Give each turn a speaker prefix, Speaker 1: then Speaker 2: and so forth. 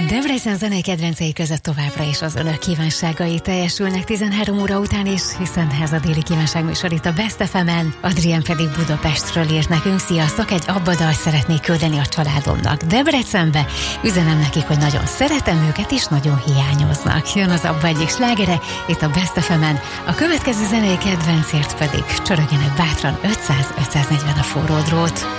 Speaker 1: Debrecen zenei kedvencei között továbbra is az önök kívánságai teljesülnek 13 óra után is, hiszen ez a déli kívánságműsor itt a Best FM-en. Adrián pedig Budapestről írt nekünk: sziasztok, egy abbadalt szeretnék küldeni a családomnak Debrecenbe. Üzenem nekik, hogy nagyon szeretem őket és nagyon hiányoznak. Jön az abba egyik slágere itt a Best FM-en. A következő zenei kedvencért pedig csörögjenek bátran 500-540 a forró drót.